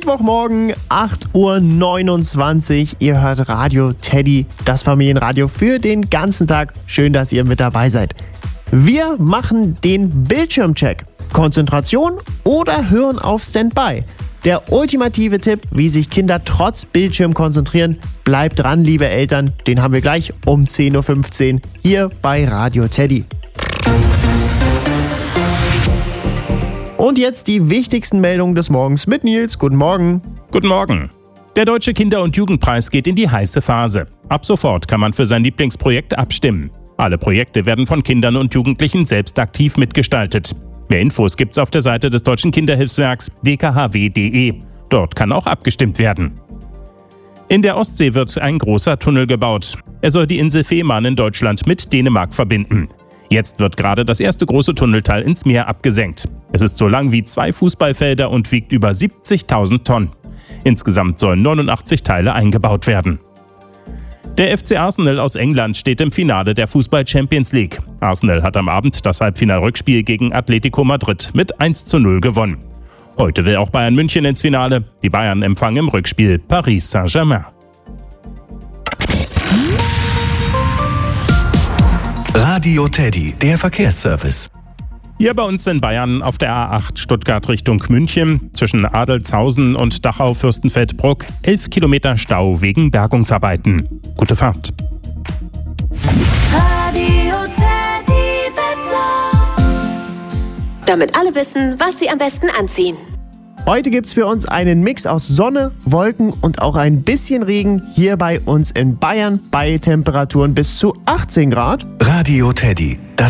Mittwochmorgen, 8:29 Uhr. Ihr hört Radio Teddy, das Familienradio für den ganzen Tag. Schön, dass ihr mit dabei seid. Wir machen den Bildschirmcheck. Konzentration oder Hören auf Standby. Der ultimative Tipp, wie sich Kinder trotz Bildschirm konzentrieren. Bleibt dran, liebe Eltern. Den haben wir gleich um 10:15 Uhr hier bei Radio Teddy. Und jetzt die wichtigsten Meldungen des Morgens mit Nils. Guten Morgen. Guten Morgen. Der Deutsche Kinder- und Jugendpreis geht in die heiße Phase. Ab sofort kann man für sein Lieblingsprojekt abstimmen. Alle Projekte werden von Kindern und Jugendlichen selbst aktiv mitgestaltet. Mehr Infos gibt's auf der Seite des Deutschen Kinderhilfswerks dkhw.de. Dort kann auch abgestimmt werden. In der Ostsee wird ein großer Tunnel gebaut. Er soll die Insel Fehmarn in Deutschland mit Dänemark verbinden. Jetzt wird gerade das erste große Tunnelteil ins Meer abgesenkt. Es ist so lang wie 2 Fußballfelder und wiegt über 70.000 Tonnen. Insgesamt sollen 89 Teile eingebaut werden. Der FC Arsenal aus England steht im Finale der Fußball-Champions League. Arsenal hat am Abend das Halbfinal-Rückspiel gegen Atletico Madrid mit 1:0 gewonnen. Heute will auch Bayern München ins Finale. Die Bayern empfangen im Rückspiel Paris Saint-Germain. Radio Teddy, der Verkehrsservice. Hier bei uns in Bayern auf der A8 Stuttgart Richtung München zwischen Adelzhausen und Dachau-Fürstenfeldbruck 11 Kilometer Stau wegen Bergungsarbeiten. Gute Fahrt. Radio Teddy Wetter. Damit alle wissen, was sie am besten anziehen. Heute gibt's für uns einen Mix aus Sonne, Wolken und auch ein bisschen Regen hier bei uns in Bayern bei Temperaturen bis zu 18 Grad. Radio Teddy, das